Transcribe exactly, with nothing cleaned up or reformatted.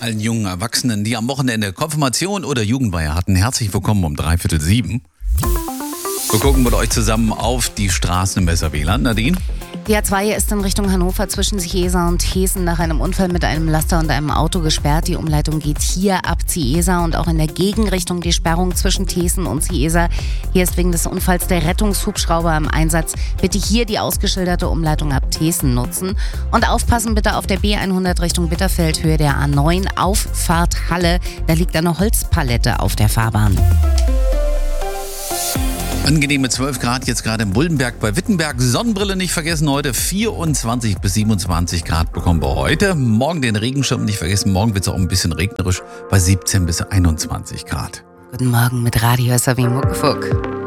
allen jungen Erwachsenen, die am Wochenende Konfirmation oder Jugendweihe hatten. Herzlich willkommen um dreiviertel sieben. Wir gucken mit euch zusammen auf die Straßen im Weserwieland. Nadine? Die A zwei ist in Richtung Hannover zwischen Ciesa und Hessen nach einem Unfall mit einem Laster und einem Auto gesperrt. Die Umleitung geht hier ab Ciesa und auch in der Gegenrichtung die Sperrung zwischen Hessen und Ciesa. Hier ist wegen des Unfalls der Rettungshubschrauber im Einsatz. Bitte hier die ausgeschilderte Umleitung ab Hessen nutzen. Und aufpassen bitte auf der B hundert Richtung Bitterfeld, Höhe der A neun, Auffahrt Halle. Da liegt eine Holzpalette auf der Fahrbahn. Angenehme zwölf Grad jetzt gerade im Buldenberg bei Wittenberg. Sonnenbrille nicht vergessen heute. vierundzwanzig bis siebenundzwanzig Grad bekommen wir heute. Morgen den Regenschirm nicht vergessen. Morgen wird es auch ein bisschen regnerisch bei siebzehn bis einundzwanzig Grad. Guten Morgen mit Radio S R W Muckefuck.